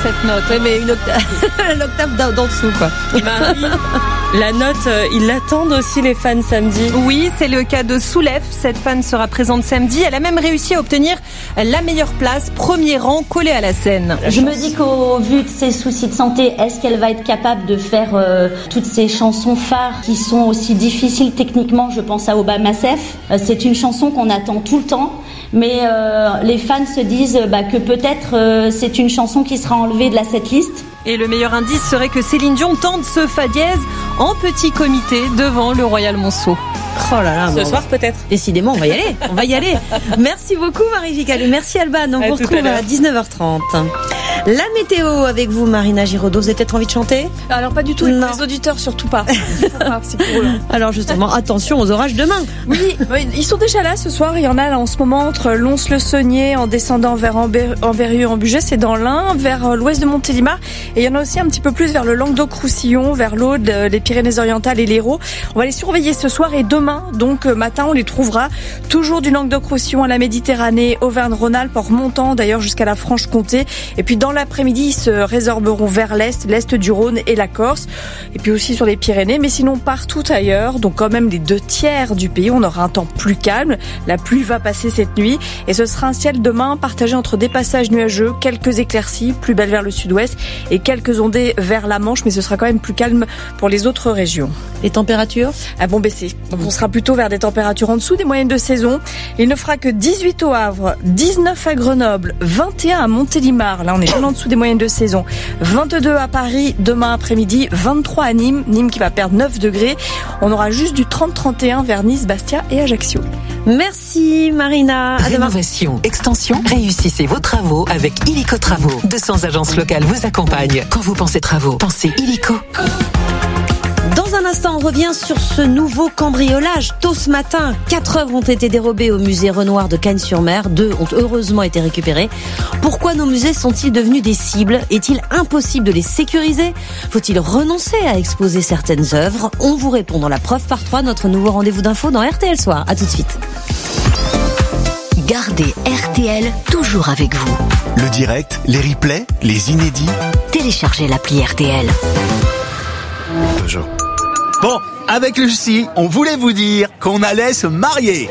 cette note. Ouais, mais une l'octave d'en dessous, quoi. Marie, la note, ils l'attendent aussi, les fans, samedi. Oui, c'est le cas de Soulève. Cette fan sera présente samedi. Elle a même réussi à obtenir la meilleure place, premier rang, collé à la scène. Je me dis qu'au vu de ses soucis de santé, est-ce qu'elle va être capable de faire toutes ces chansons phares qui sont aussi difficiles techniquement? Je pense à Obama Sef. C'est une chanson qu'on attend tout le temps, mais les fans se disent que peut-être c'est une chanson qui sera enlevée de la setlist. Et le meilleur indice serait que Céline Dion tente ce fa dièse en petit comité devant le Royal Monceau. Oh là là, ce soir peut-être. Décidément, on va y aller. Merci beaucoup Marie Gicalou, merci Alban. On vous retrouve à 19h30. La météo avec vous, Marina Giraudot. Vous avez peut-être envie de chanter? Alors pas du tout, non. Les auditeurs surtout pas. C'est pour eux. Alors justement, attention aux orages demain. Oui, ils sont déjà là ce soir. Il y en a là en ce moment entre Lons-le-Saunier en descendant vers Enverrieux en Bugey, c'est dans l'Ain, vers l'ouest de Montélimar. Et il y en a aussi un petit peu plus vers le Languedoc-Roussillon, vers l'Aude, les Pyrénées-Orientales et l'Hérault. On va les surveiller ce soir et demain. Donc matin, on les trouvera toujours du Languedoc-Roussillon à la Méditerranée, Auvergne-Rhône-Alpes, en remontant d'ailleurs jusqu'à la Franche-Comté. Et puis dans l'après-midi, ils se résorberont vers l'est du Rhône et la Corse. Et puis aussi sur les Pyrénées, mais sinon partout ailleurs. Donc quand même les 2/3 du pays, on aura un temps plus calme. La pluie va passer cette nuit. Et ce sera un ciel demain partagé entre des passages nuageux, quelques éclaircies, plus belles vers le sud-ouest et quelques ondées vers la Manche. Mais ce sera quand même plus calme pour les autres régions. Les températures vont baisser. Donc on sera plutôt vers des températures en dessous des moyennes de saison. Il ne fera que 18 au Havre, 19 à Grenoble, 21 à Montélimar. Là, on est en dessous des moyennes de saison. 22 à Paris demain après-midi, 23 à Nîmes. Nîmes qui va perdre 9 degrés. On aura juste du 30-31 vers Nice, Bastia et Ajaccio. Merci Marina. À demain. Rénovation, extension, réussissez vos travaux avec Illico Travaux. 200 agences locales vous accompagnent. Quand vous pensez travaux, pensez Illico. Dans un instant, on revient sur ce nouveau cambriolage. Tôt ce matin, 4 œuvres ont été dérobées au musée Renoir de Cagnes-sur-Mer. 2 ont heureusement été récupérées. Pourquoi nos musées sont-ils devenus des cibles? Est-il impossible de les sécuriser? Faut-il renoncer à exposer certaines œuvres? On vous répond dans la preuve par 3, notre nouveau rendez-vous d'info dans RTL Soir. À tout de suite. Gardez RTL toujours avec vous. Le direct, les replays, les inédits. Téléchargez l'appli RTL. Peugeot. Bon, avec Lucie, on voulait vous dire qu'on allait se marier.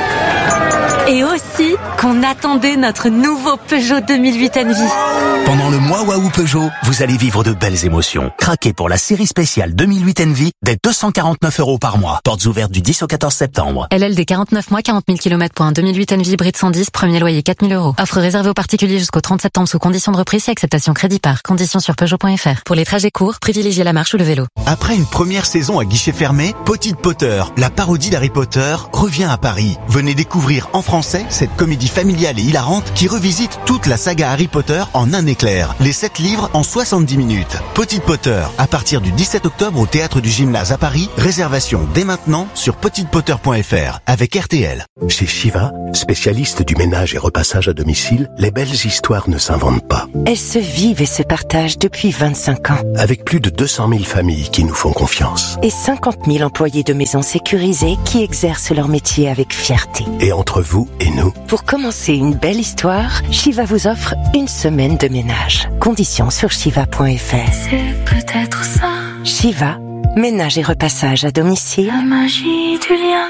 Et aussi qu'on attendait notre nouveau Peugeot 2008 Envy. Pendant le mois Waouh Peugeot, vous allez vivre de belles émotions. Craquez pour la série spéciale 2008 Envy dès 249 € par mois. Portes ouvertes du 10 au 14 septembre. LLD 49 mois, 40 000 km pour un 2008 Envy hybride 110, premier loyer 4 000 €. Offre réservée aux particuliers jusqu'au 30 septembre sous conditions de reprise et acceptation crédit par. Conditions sur Peugeot.fr. Pour les trajets courts, privilégiez la marche ou le vélo. Après une première saison à guichet fermé, Potite Potter, la parodie d'Harry Potter, revient à Paris. Venez découvrir en français cette comédie familiale et hilarante qui revisite toute la saga Harry Potter en un éclair. Les 7 livres en 70 minutes. Potite Potter, à partir du 17 octobre au Théâtre du Gymnase à Paris. Réservation dès maintenant sur petitepotter.fr avec RTL. Chez Shiva, spécialiste du ménage et repassage à domicile, les belles histoires ne s'inventent pas. Elles se vivent et se partagent depuis 25 ans. Avec plus de 200 000 familles qui nous font confiance. Et 50 000 employés de maisons sécurisées qui exercent leur métier avec fierté. Et entre vous et nous. Pour commencer une belle histoire, Shiva vous offre une semaine de ménage. Conditions sur shiva.fr. C'est peut-être ça. Shiva, ménage et repassage à domicile. La magie du lien.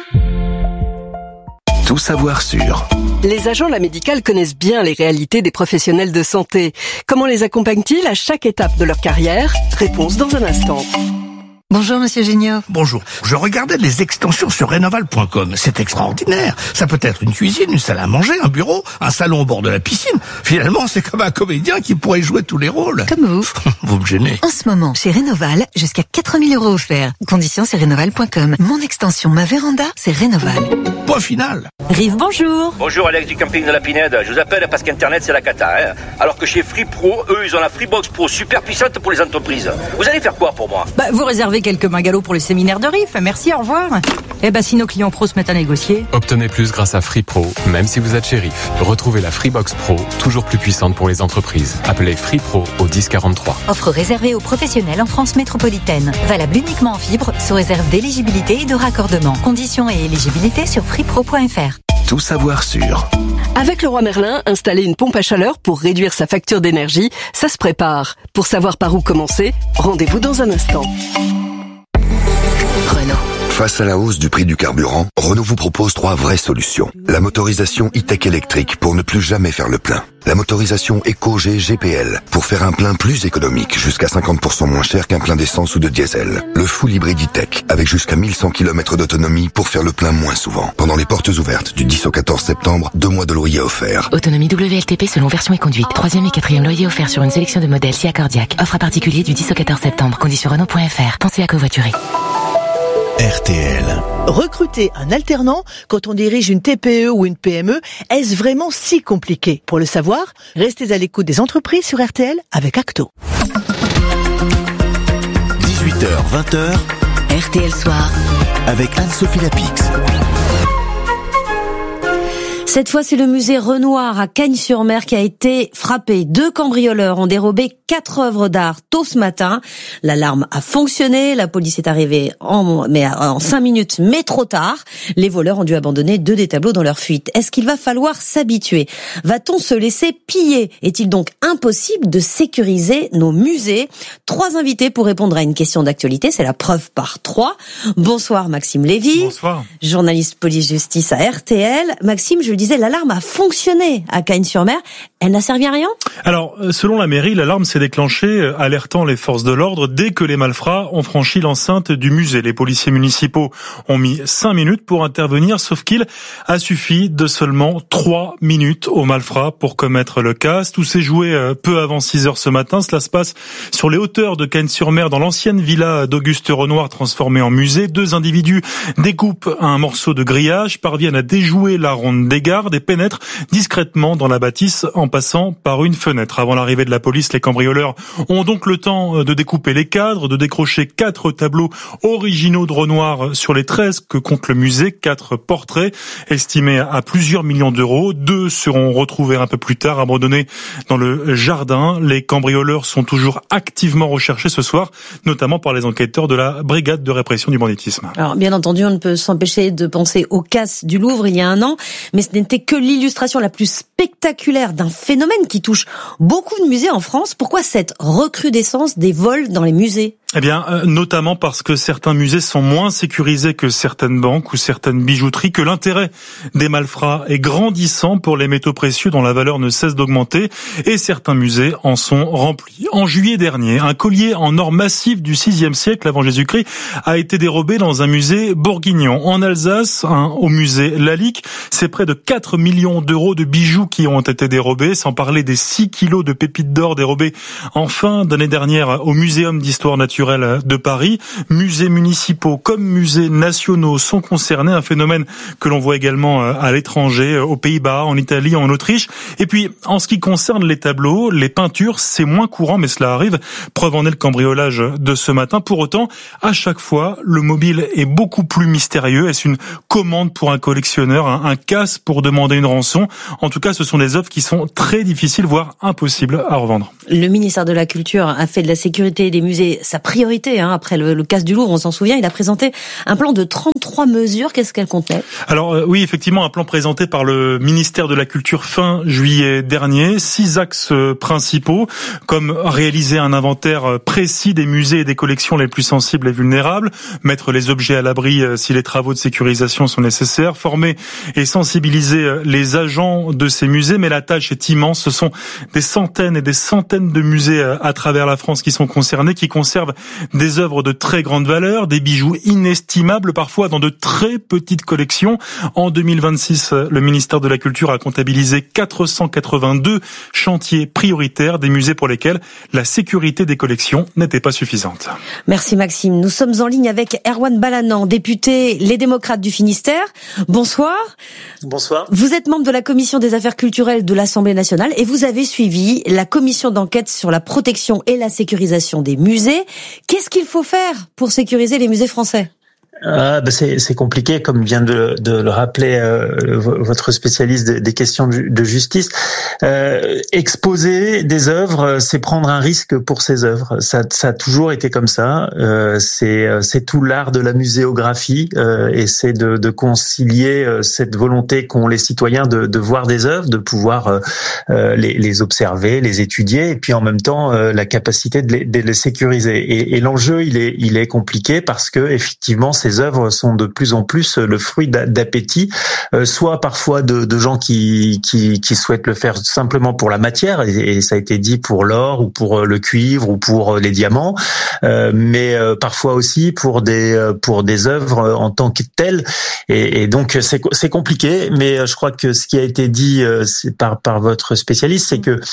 Tout savoir sur. Les agents de la médicale connaissent bien les réalités des professionnels de santé. Comment les accompagnent-ils à chaque étape de leur carrière? Réponse dans un instant. Bonjour Monsieur Gignot. Bonjour. Je regardais les extensions sur Rénoval.com. C'est extraordinaire. Ça peut être une cuisine, une salle à manger, un bureau, un salon au bord de la piscine. Finalement, c'est comme un comédien qui pourrait jouer tous les rôles. Comme vous. Vous me gênez. En ce moment, chez Rénoval, jusqu'à 4 000 € offerts. Conditions sur Rénoval.com. Mon extension, ma véranda, c'est Rénoval. Point final. Rive, bonjour. Bonjour Alex du camping de la Pinède. Je vous appelle parce qu'Internet c'est la cata. Alors que chez Free Pro, eux, ils ont la Freebox Pro super puissante pour les entreprises. Vous allez faire quoi pour moi? Vous réservez quelques magalos pour le séminaire de RIF. Merci, au revoir. Si nos clients pros se mettent à négocier. Obtenez plus grâce à Free Pro, même si vous êtes chez RIF. Retrouvez la Freebox Pro, toujours plus puissante pour les entreprises. Appelez Free Pro au 1043. Offre réservée aux professionnels en France métropolitaine. Valable uniquement en fibre, sous réserve d'éligibilité et de raccordement. Conditions et éligibilité sur freepro.fr. tout savoir sur. Avec Leroy Merlin, installer une pompe à chaleur pour réduire sa facture d'énergie, ça se prépare. Pour savoir par où commencer, rendez-vous dans un instant. Renault. Face à la hausse du prix du carburant, Renault vous propose 3 vraies solutions. La motorisation e-tech électrique pour ne plus jamais faire le plein. La motorisation Eco-G GPL pour faire un plein plus économique, jusqu'à 50% moins cher qu'un plein d'essence ou de diesel. Le full hybride e-tech avec jusqu'à 1100 km d'autonomie pour faire le plein moins souvent. Pendant les portes ouvertes du 10 au 14 septembre, 2 mois de loyer offerts. Autonomie WLTP selon version et conduite. 3e et 4e loyer offert sur une sélection de modèles SIA Cardiac. Offre à particulier du 10 au 14 septembre. Conditions Renault.fr. Pensez à covoiturer. RTL. Recruter un alternant quand on dirige une TPE ou une PME, est-ce vraiment si compliqué? Pour le savoir, restez à l'écoute des entreprises sur RTL avec Acto. 18h, 20h, RTL Soir, avec Anne-Sophie Lapix. Cette fois, c'est le musée Renoir à Cagnes-sur-Mer qui a été frappé. 2 cambrioleurs ont dérobé 4 œuvres d'art tôt ce matin. L'alarme a fonctionné, la police est arrivée en 5 minutes, mais trop tard. Les voleurs ont dû abandonner 2 des tableaux dans leur fuite. Est-ce qu'il va falloir s'habituer? Va-t-on se laisser piller? Est-il donc impossible de sécuriser nos musées? 3 invités pour répondre à une question d'actualité, c'est la preuve par 3. Bonsoir Maxime Lévy. Bonsoir. Journaliste police-justice à RTL. Maxime, je le disais, l'alarme a fonctionné à Cagnes-sur-Mer. Elle n'a servi à rien? Alors, selon la mairie, l'alarme s'est déclenchée alertant les forces de l'ordre dès que les malfrats ont franchi l'enceinte du musée. Les policiers municipaux ont mis 5 minutes pour intervenir, sauf qu'il a suffi de seulement 3 minutes aux malfrats pour commettre le casse. Tout s'est joué peu avant 6 heures ce matin. Cela se passe sur les hauteurs de Cagnes-sur-Mer, dans l'ancienne villa d'Auguste Renoir transformée en musée. 2 individus découpent un morceau de grillage, parviennent à déjouer la ronde des gardes et pénètrent discrètement dans la bâtisse en passant par une fenêtre. Avant l'arrivée de la police, les cambrioleurs ont donc le temps de découper les cadres, de décrocher 4 tableaux originaux de Renoir sur les 13 que compte le musée, 4 portraits estimés à plusieurs millions d'euros. 2 seront retrouvés un peu plus tard, abandonnés dans le jardin. Les cambrioleurs sont toujours activement recherchés ce soir, notamment par les enquêteurs de la brigade de répression du banditisme. Alors, bien entendu, on ne peut s'empêcher de penser aux casses du Louvre il y a un an, mais ce n'était que l'illustration la plus spectaculaire d'un phénomène qui touche beaucoup de musées en France. Pourquoi cette recrudescence des vols dans les musées? Eh bien, notamment parce que certains musées sont moins sécurisés que certaines banques ou certaines bijouteries, que l'intérêt des malfrats est grandissant pour les métaux précieux dont la valeur ne cesse d'augmenter, et certains musées en sont remplis. En juillet dernier, un collier en or massif du 6e siècle avant Jésus-Christ a été dérobé dans un musée bourguignon. En Alsace, au musée Lalique, c'est près de 4 millions d'euros de bijoux qui ont été dérobés, sans parler des 6 kilos de pépites d'or dérobées en fin d'année dernière au Muséum d'histoire naturelle de Paris. Musées municipaux comme musées nationaux sont concernés, un phénomène que l'on voit également à l'étranger, aux Pays-Bas, en Italie, en Autriche. Et puis, en ce qui concerne les tableaux, les peintures, c'est moins courant, mais cela arrive. Preuve en est le cambriolage de ce matin. Pour autant, à chaque fois, le mobile est beaucoup plus mystérieux. Est-ce une commande pour un collectionneur, un casse pour demander une rançon? En tout cas, ce sont des œuvres qui sont très difficiles, voire impossibles à revendre. Le ministère de la Culture a fait de la sécurité des musées sa priorité. Après le casse du Louvre, on s'en souvient, il a présenté un plan de 33 mesures. Qu'est-ce qu'elle contenait? Alors oui, effectivement, un plan présenté par le ministère de la Culture fin juillet dernier. 6 axes principaux, comme réaliser un inventaire précis des musées et des collections les plus sensibles et vulnérables, mettre les objets à l'abri si les travaux de sécurisation sont nécessaires, former et sensibiliser les agents de ces musées. Mais la tâche est immense. Ce sont des centaines et des centaines de musées à travers la France qui sont concernés, qui conservent des œuvres de très grande valeur, des bijoux inestimables, parfois dans de très petites collections. En 2026, le ministère de la Culture a comptabilisé 482 chantiers prioritaires, des musées pour lesquels la sécurité des collections n'était pas suffisante. Merci Maxime. Nous sommes en ligne avec Erwan Balanant, député Les Démocrates du Finistère. Bonsoir. Bonsoir. Vous êtes membre de la commission des affaires culturelles de l'Assemblée nationale et vous avez suivi la commission d'enquête sur la protection et la sécurisation des musées. Qu'est-ce qu'il faut faire pour sécuriser les musées français ? C'est compliqué, comme vient de le rappeler votre spécialiste des questions de justice. Exposer des œuvres, c'est prendre un risque pour ces œuvres. Ça a toujours été comme ça. C'est tout l'art de la muséographie et c'est de concilier cette volonté qu'ont les citoyens de voir des œuvres, de pouvoir les observer, les étudier, et puis en même temps la capacité de les sécuriser. Et l'enjeu, il est compliqué parce que effectivement ces œuvres sont de plus en plus le fruit d'appétit, soit parfois de gens qui souhaitent le faire simplement pour la matière, et ça a été dit pour l'or ou pour le cuivre ou pour les diamants, mais parfois aussi pour des œuvres en tant que telles, et donc c'est compliqué. Mais je crois que ce qui a été dit par votre spécialiste, c'est que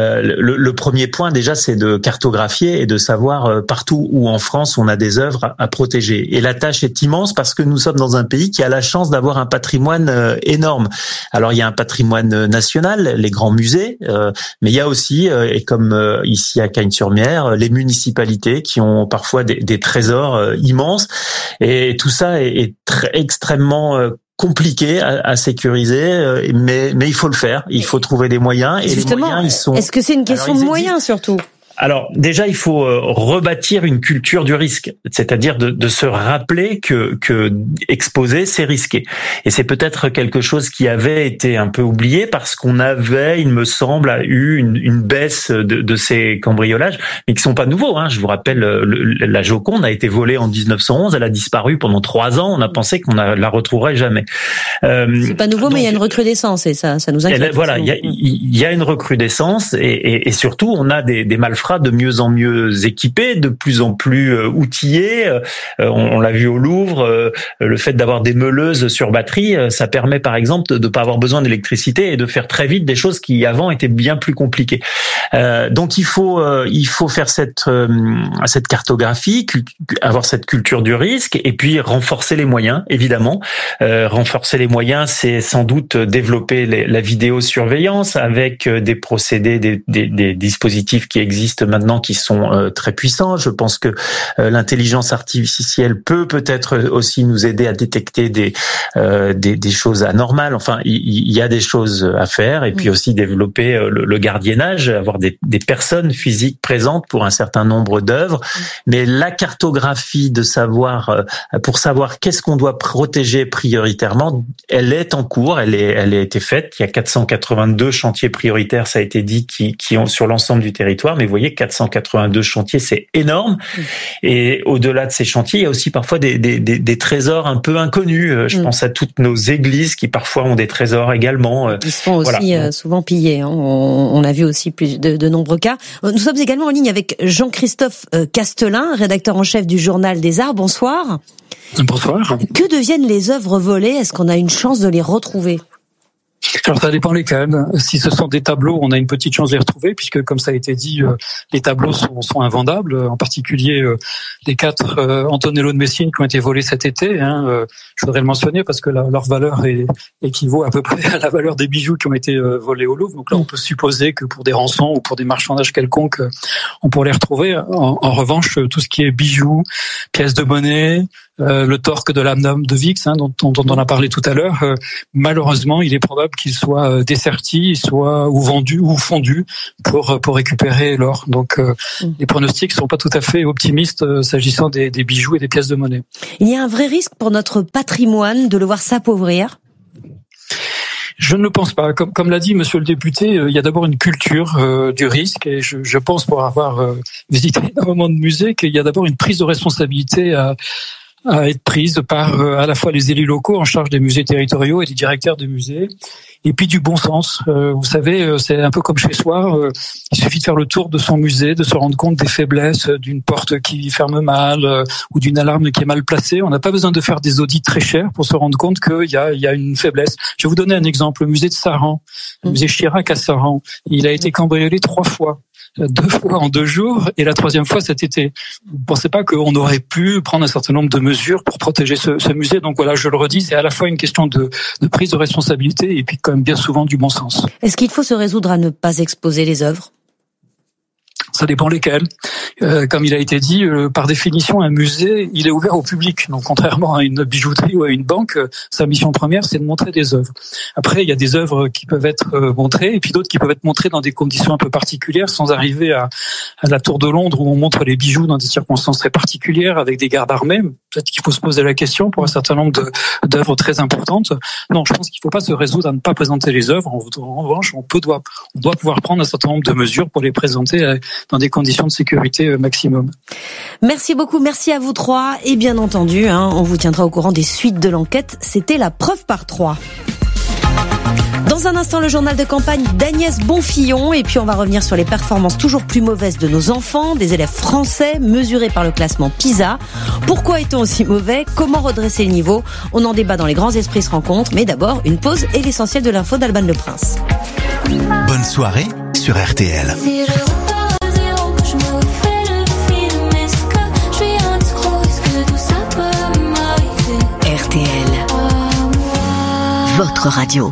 le premier point déjà, c'est de cartographier et de savoir partout où en France on a des œuvres à protéger. Et la tâche est immense parce que nous sommes dans un pays qui a la chance d'avoir un patrimoine énorme. Alors il y a un patrimoine national, les grands musées, mais il y a aussi, et comme ici à Cagnes-sur-Mer, les municipalités qui ont parfois des trésors immenses. Et tout ça est extrêmement compliqué à sécuriser, mais il faut le faire. Il faut trouver des moyens. Et justement, les moyens, ils sont... Est-ce que c'est une question de moyens surtout ? Alors déjà, il faut rebâtir une culture du risque, c'est-à-dire de se rappeler que exposer, c'est risqué. Et c'est peut-être quelque chose qui avait été un peu oublié parce qu'on avait, il me semble, eu une baisse de ces cambriolages, mais qui sont pas nouveaux. Je vous rappelle, la Joconde a été volée en 1911, elle a disparu pendant 3 ans. On a pensé qu'on la retrouverait jamais. C'est pas nouveau, mais il y a une recrudescence et ça nous inquiète. Voilà, il y a une recrudescence et surtout on a des malfrats de mieux en mieux équipés, de plus en plus outillés. On l'a vu au Louvre, le fait d'avoir des meuleuses sur batterie, ça permet par exemple de ne pas avoir besoin d'électricité et de faire très vite des choses qui avant étaient bien plus compliquées. Donc il faut faire cette cartographie, avoir cette culture du risque et puis renforcer les moyens, évidemment. Renforcer les moyens, c'est sans doute développer la vidéosurveillance avec des procédés, des dispositifs qui existent maintenant qui sont très puissants. Je pense que l'intelligence artificielle peut-être aussi nous aider à détecter des choses anormales. Enfin, il y a des choses à faire et puis aussi développer le gardiennage, avoir des personnes physiques présentes pour un certain nombre d'œuvres. Mais la cartographie pour savoir qu'est-ce qu'on doit protéger prioritairement, elle est en cours, elle a été faite. Il y a 482 chantiers prioritaires, ça a été dit, qui ont sur l'ensemble du territoire. Mais vous voyez, 482 chantiers, c'est énorme. Et au-delà de ces chantiers, il y a aussi parfois des trésors un peu inconnus. Je pense à toutes nos églises qui parfois ont des trésors également. Qui se font aussi souvent piller. On a vu aussi de nombreux cas. Nous sommes également en ligne avec Jean-Christophe Castelin, rédacteur en chef du Journal des Arts. Bonsoir. Bonsoir. Que deviennent les œuvres volées ? Est-ce qu'on a une chance de les retrouver ? Alors ça dépend lesquels. Si ce sont des tableaux, on a une petite chance de les retrouver puisque, comme ça a été dit, les tableaux sont invendables. En particulier les 4 Antonello de Messine qui ont été volés cet été. Je voudrais le mentionner parce que leur valeur équivaut à peu près à la valeur des bijoux qui ont été volés au Louvre. Donc là, on peut supposer que pour des rançons ou pour des marchandages quelconques, on pourrait les retrouver. En revanche, tout ce qui est bijoux, pièces de monnaie, le torque de l'âme d'homme de Vix, dont on a parlé tout à l'heure, malheureusement, il est probable qu'il soit desserti, ou vendu ou fondu pour récupérer l'or. Donc, les pronostics sont pas tout à fait optimistes s'agissant des bijoux et des pièces de monnaie. Il y a un vrai risque pour notre patrimoine de le voir s'appauvrir ? Je ne le pense pas. Comme l'a dit monsieur le député, il y a d'abord une culture du risque et je pense, pour avoir visité énormément de musées, qu'il y a d'abord une prise de responsabilité à être prise par à la fois les élus locaux en charge des musées territoriaux et les directeurs des musées, et puis du bon sens. Vous savez, c'est un peu comme chez soi, il suffit de faire le tour de son musée, de se rendre compte des faiblesses d'une porte qui ferme mal ou d'une alarme qui est mal placée. On n'a pas besoin de faire des audits très chers pour se rendre compte qu'il y a une faiblesse. Je vais vous donner un exemple, le musée de Saran, le musée Chirac à Saran, il a été cambriolé 3 fois. 2 fois en 2 jours et la 3e fois cet été. Vous ne pensez pas qu'on aurait pu prendre un certain nombre de mesures pour protéger ce musée? Donc voilà, je le redis, c'est à la fois une question de prise de responsabilité et puis quand même bien souvent du bon sens. Est-ce qu'il faut se résoudre à ne pas exposer les œuvres? Ça dépend lesquelles. Comme il a été dit, par définition, un musée, il est ouvert au public. Donc, contrairement à une bijouterie ou à une banque, sa mission première, c'est de montrer des œuvres. Après, il y a des œuvres qui peuvent être montrées, et puis d'autres qui peuvent être montrées dans des conditions un peu particulières, sans arriver à la Tour de Londres où on montre les bijoux dans des circonstances très particulières, avec des gardes armés. Peut-être qu'il faut se poser la question pour un certain nombre d'œuvres très importantes. Non, je pense qu'il ne faut pas se résoudre à ne pas présenter les œuvres. En revanche, on doit pouvoir prendre un certain nombre de mesures pour les présenter dans des conditions de sécurité maximum. Merci beaucoup, merci à vous trois. Et bien entendu, on vous tiendra au courant des suites de l'enquête. C'était la preuve par 3. Dans un instant, le journal de campagne d'Agnès Bonfillon. Et puis, on va revenir sur les performances toujours plus mauvaises de nos enfants, des élèves français mesurés par le classement PISA. Pourquoi est-on aussi mauvais? Comment redresser le niveau? On en débat dans Les Grands Esprits se rencontrent. Mais d'abord, une pause et l'essentiel de l'info d'Alban Le Prince. Bonne soirée sur RTL. RTL, votre radio.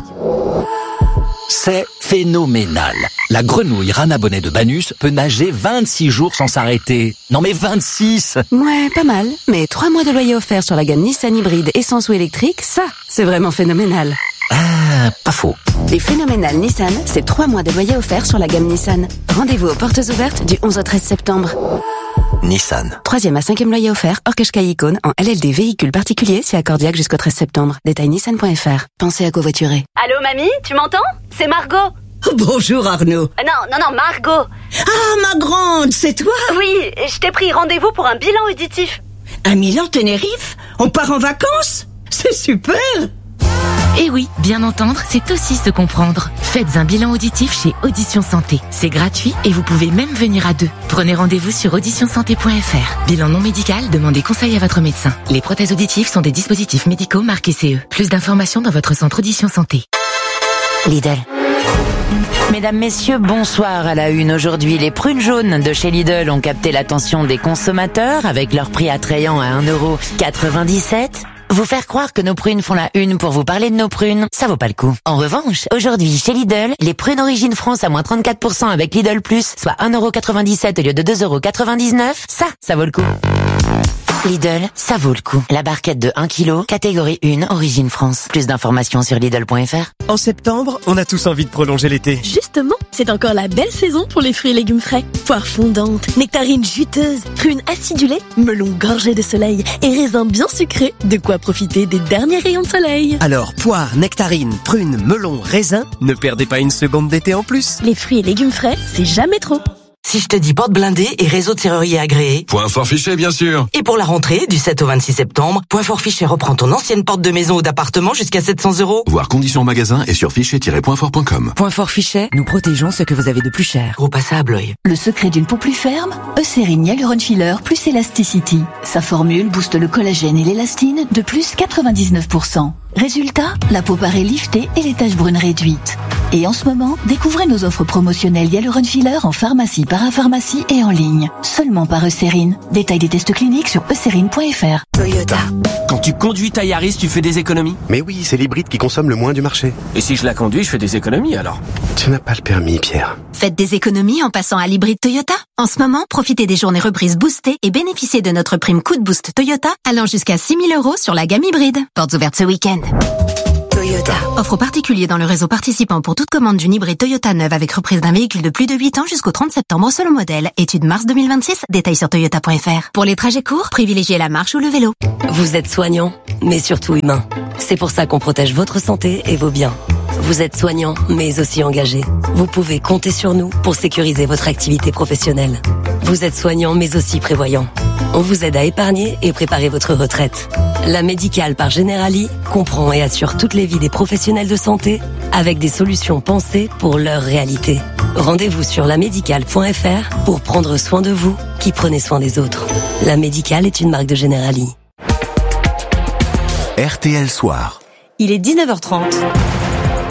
C'est phénoménal. La grenouille Rana Bonnet de Banus peut nager 26 jours sans s'arrêter. Non mais 26! Ouais, pas mal. Mais 3 mois de loyer offert sur la gamme Nissan hybride essence ou électrique, ça, c'est vraiment phénoménal. Ah, pas faux. Les phénoménales Nissan, c'est 3 mois de loyer offert sur la gamme Nissan. Rendez-vous aux portes ouvertes du 11 au 13 septembre. Nissan. 3e à 5e loyer offert, hors Qashqai Icône, en LLD véhicule particulier, c'est accordiaque jusqu'au 13 septembre. Détail nissan.fr. Pensez à covoiturer. Allô mamie, tu m'entends? C'est Margot. Bonjour Arnaud. Non, Margot. Ah, ma grande, c'est toi? Oui, je t'ai pris rendez-vous pour un bilan auditif. Un Milan Tenerife? On part en vacances? C'est super! Et oui, bien entendre, c'est aussi se comprendre. Faites un bilan auditif chez Audition Santé. C'est gratuit et vous pouvez même venir à 2. Prenez rendez-vous sur auditionsanté.fr. Bilan non médical, demandez conseil à votre médecin. Les prothèses auditives sont des dispositifs médicaux marqués CE. Plus d'informations dans votre centre Audition Santé. Lidl. Mesdames, messieurs, bonsoir. À la une aujourd'hui, les prunes jaunes de chez Lidl ont capté l'attention des consommateurs avec leur prix attrayant à 1,97 €. Vous faire croire que nos prunes font la une pour vous parler de nos prunes, ça vaut pas le coup. En revanche, aujourd'hui, chez Lidl, les prunes Origine France à moins 34% avec Lidl Plus, soit 1,97 € au lieu de 2,99 €, ça vaut le coup. Lidl, ça vaut le coup. La barquette de 1 kg, catégorie 1, Origine France. Plus d'informations sur Lidl.fr. En septembre, on a tous envie de prolonger l'été. Justement, c'est encore la belle saison pour les fruits et légumes frais. Poires fondantes, nectarines juteuses, prunes acidulées, melons gorgés de soleil et raisins bien sucrés. De quoi profiter des derniers rayons de soleil. Alors, poires, nectarines, prunes, melons, raisins, ne perdez pas une seconde d'été en plus. Les fruits et légumes frais, c'est jamais trop. Si je te dis porte blindée et réseau de serrurier agréé. Point Fort Fichet, bien sûr. Et pour la rentrée, du 7 au 26 septembre, Point Fort Fichet reprend ton ancienne porte de maison ou d'appartement jusqu'à 700 €. Voir conditions en magasin et sur fichet-pointfort.com. Point Fort Fichet, nous protégeons ce que vous avez de plus cher. Gros passat à Blois. Le secret d'une peau plus ferme, Eucérine Hyaluron Filler plus Elasticity. Sa formule booste le collagène et l'élastine de plus 99%. Résultat, la peau paraît liftée et les taches brunes réduites. Et en ce moment, découvrez nos offres promotionnelles Hyaluron Filler en pharmacie, parapharmacie et en ligne. Seulement par Eucérine. Détail des tests cliniques sur eucérine.fr. Toyota. Quand tu conduis ta Yaris, tu fais des économies? Mais oui, c'est l'hybride qui consomme le moins du marché. Et si je la conduis, je fais des économies alors? Tu n'as pas le permis, Pierre. Faites des économies en passant à l'hybride Toyota. En ce moment, profitez des journées reprises boostées et bénéficiez de notre prime coup de boost Toyota allant jusqu'à 6 000 € sur la gamme hybride. Portes ouvertes ce week-end. Toyota. Offre aux particuliers dans le réseau participant pour toute commande d'une hybride Toyota neuve avec reprise d'un véhicule de plus de 8 ans jusqu'au 30 septembre selon modèle. Étude mars 2026, détail sur toyota.fr. Pour les trajets courts, privilégiez la marche ou le vélo. Vous êtes soignant, mais surtout humain. C'est pour ça qu'on protège votre santé et vos biens. Vous êtes soignant, mais aussi engagé. Vous pouvez compter sur nous pour sécuriser votre activité professionnelle. Vous êtes soignant, mais aussi prévoyant. On vous aide à épargner et préparer votre retraite. La Médicale par Generali comprend et assure toutes les vies des professionnels de santé avec des solutions pensées pour leur réalité. Rendez-vous sur lamédicale.fr pour prendre soin de vous qui prenez soin des autres. La Médicale est une marque de Generali. RTL Soir. Il est 19h30.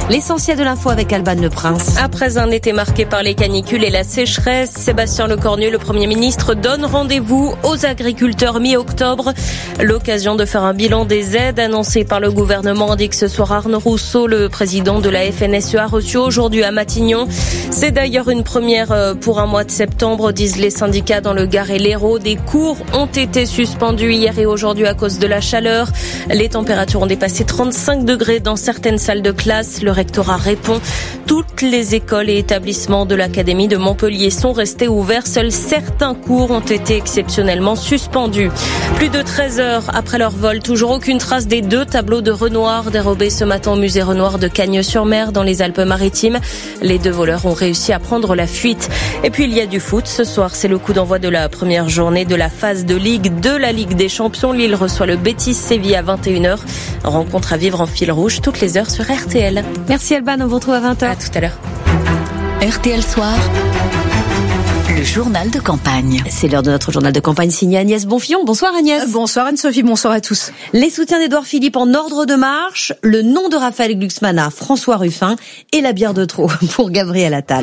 L'essentiel de l'info avec Alban Le Prince. Après un été marqué par les canicules et la sécheresse, Sébastien Lecornu, le Premier ministre, donne rendez-vous aux agriculteurs mi-octobre. L'occasion de faire un bilan des aides annoncées par le gouvernement, indique ce soir Arnaud Rousseau, le président de la FNSEA, reçu aujourd'hui à Matignon. C'est d'ailleurs une première pour un mois de septembre, disent les syndicats dans le Gard et l'Hérault. Des cours ont été suspendus hier et aujourd'hui à cause de la chaleur. Les températures ont dépassé 35 degrés dans certaines salles de classe. Le rectorat répond. Toutes les écoles et établissements de l'Académie de Montpellier sont restés ouverts. Seuls certains cours ont été exceptionnellement suspendus. Plus de 13 heures après leur vol, toujours aucune trace des 2 tableaux de Renoir dérobés ce matin au musée Renoir de Cagnes-sur-Mer dans les Alpes-Maritimes. Les 2 voleurs ont réussi à prendre la fuite. Et puis il y a du foot. Ce soir, c'est le coup d'envoi de la première journée de la phase de Ligue de la Ligue des Champions. Lille reçoit le Betis Séville à 21h. Rencontre à vivre en fil rouge toutes les heures sur RTL. Merci Alban, on vous retrouve à 20h. À tout à l'heure. RTL Soir, le journal de campagne. C'est l'heure de notre journal de campagne signé Agnès Bonfillon. Bonsoir Agnès. Bonsoir Anne-Sophie, bonsoir à tous. Les soutiens d'Édouard Philippe en ordre de marche, le nom de Raphaël Glucksmann à François Ruffin et la bière de trop pour Gabriel Attal.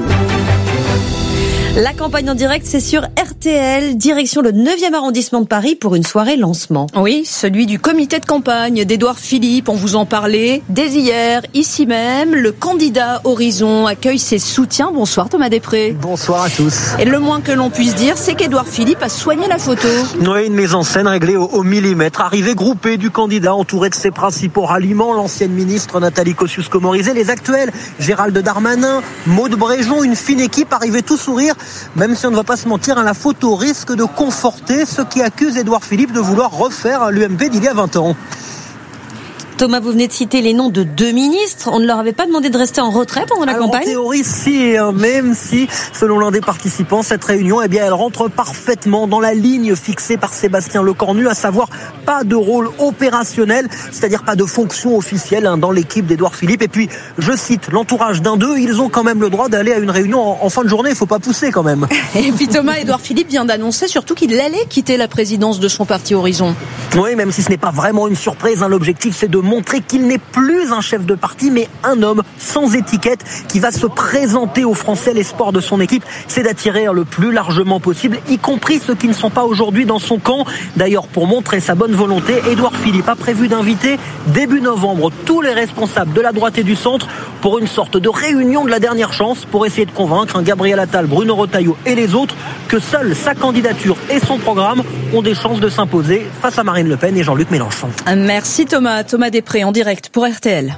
La campagne en direct, c'est sur RTL, direction le 9e arrondissement de Paris pour une soirée lancement. Oui, celui du comité de campagne d'Édouard Philippe, on vous en parlait dès hier, ici même. Le candidat Horizon accueille ses soutiens. Bonsoir Thomas Després. Bonsoir à tous. Et le moins que l'on puisse dire, c'est qu'Édouard Philippe a soigné la photo. Oui, une mise en scène réglée au millimètre. Arrivée groupée du candidat entouré de ses principaux ralliements, l'ancienne ministre Nathalie Kosciusko-Morizet, les actuels Gérald Darmanin, Maud Bréjon, une fine équipe arrivée tout sourire. Même si on ne va pas se mentir, la photo risque de conforter ceux qui accusent Édouard Philippe de vouloir refaire l'UMP d'il y a 20 ans. Thomas, vous venez de citer les noms de 2 ministres. On ne leur avait pas demandé de rester en retrait pendant la campagne ? En théorie, si, même si, selon l'un des participants, cette réunion, elle rentre parfaitement dans la ligne fixée par Sébastien Lecornu, à savoir pas de rôle opérationnel, c'est-à-dire pas de fonction officielle dans l'équipe d'Édouard Philippe. Et puis, je cite l'entourage d'un d'eux, ils ont quand même le droit d'aller à une réunion en fin de journée. Il faut pas pousser quand même. Et puis Thomas, Édouard Philippe vient d'annoncer surtout qu'il allait quitter la présidence de son parti Horizon. Oui, même si ce n'est pas vraiment une surprise, l'objectif c'est de montrer qu'il n'est plus un chef de parti, mais un homme sans étiquette qui va se présenter aux Français. L'espoir de son équipe, c'est d'attirer le plus largement possible, y compris ceux qui ne sont pas aujourd'hui dans son camp. D'ailleurs, pour montrer sa bonne volonté, Édouard Philippe a prévu d'inviter début novembre tous les responsables de la droite et du centre pour une sorte de réunion de la dernière chance pour essayer de convaincre Gabriel Attal, Bruno Retailleau et les autres que seule sa candidature et son programme ont des chances de s'imposer face à Marine Le Pen et Jean-Luc Mélenchon. Merci Thomas. Thomas Després en direct pour RTL.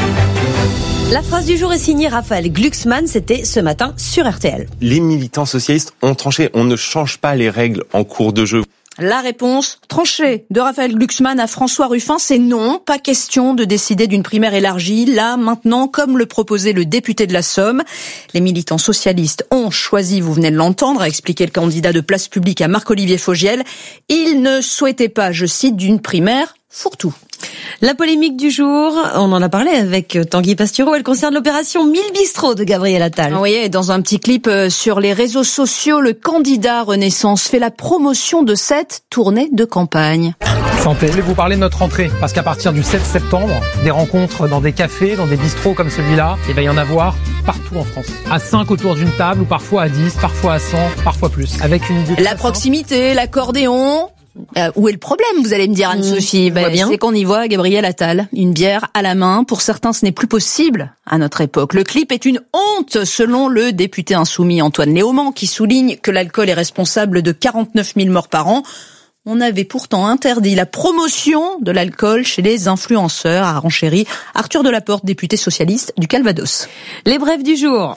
La phrase du jour est signée Raphaël Glucksmann, c'était ce matin sur RTL. Les militants socialistes ont tranché, on ne change pas les règles en cours de jeu. La réponse tranchée de Raphaël Glucksmann à François Ruffin, c'est non, pas question de décider d'une primaire élargie, là, maintenant, comme le proposait le député de la Somme. Les militants socialistes ont choisi, vous venez de l'entendre, a expliqué le candidat de Place Publique à Marc-Olivier Fogiel. Ils ne souhaitaient pas, je cite, d'une primaire fourre-tout. La polémique du jour, on en a parlé avec Tanguy Pastureau, elle concerne l'opération 1000 bistrots de Gabriel Attal. Oui, et dans un petit clip sur les réseaux sociaux, le candidat Renaissance fait la promotion de cette tournée de campagne. Santé. Je vais vous parler de notre rentrée, parce qu'à partir du 7 septembre, des rencontres dans des cafés, dans des bistrots comme celui-là, il va y en avoir partout en France. À 5 autour d'une table, ou parfois à 10, parfois à 100, parfois plus. Avec une idée la proximité, l'accordéon. Où est le problème, vous allez me dire, Anne-Sophie? C'est qu'on y voit Gabriel Attal, une bière à la main. Pour certains, ce n'est plus possible à notre époque. Le clip est une honte, selon le député insoumis Antoine Léaumont, qui souligne que l'alcool est responsable de 49 000 morts par an. On avait pourtant interdit la promotion de l'alcool chez les influenceurs, a renchéri Arthur Delaporte, député socialiste du Calvados. Les brèves du jour.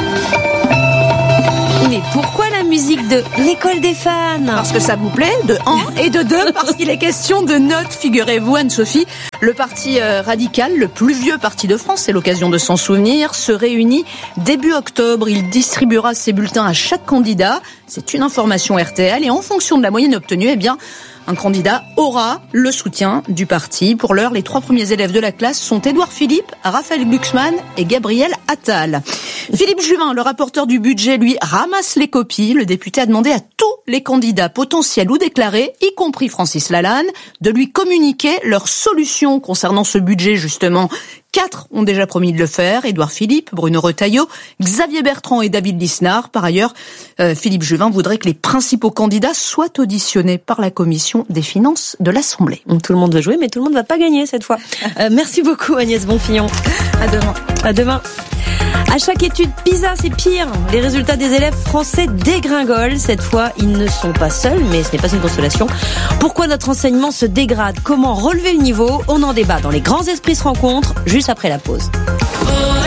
Mais pourquoi la musique de l'école des fans? Parce que ça vous plaît, de 1 et de 2, parce qu'il est question de notes, figurez-vous, Anne-Sophie. Le parti radical, le plus vieux parti de France, c'est l'occasion de s'en souvenir, se réunit début octobre. Il distribuera ses bulletins à chaque candidat. C'est une information RTL et en fonction de la moyenne obtenue, un candidat aura le soutien du parti. Pour l'heure, les 3 premiers élèves de la classe sont Édouard Philippe, Raphaël Glucksmann et Gabriel Attal. Philippe Juvin, le rapporteur du budget, lui, ramasse les copies. Le député a demandé à tous les candidats potentiels ou déclarés, y compris Francis Lalanne, de lui communiquer leurs solutions concernant ce budget, justement, 4 ont déjà promis de le faire. Édouard Philippe, Bruno Retailleau, Xavier Bertrand et David Lisnard. Par ailleurs, Philippe Juvin voudrait que les principaux candidats soient auditionnés par la commission des finances de l'Assemblée. Tout le monde veut jouer, mais tout le monde ne va pas gagner cette fois. Merci beaucoup Agnès Bonfillon. À demain. À demain. À chaque étude PISA, c'est pire. Les résultats des élèves français dégringolent. Cette fois, ils ne sont pas seuls, mais ce n'est pas une consolation. Pourquoi notre enseignement se dégrade? Comment relever le niveau? On en débat dans Les Grands Esprits se rencontrent, juste après la pause.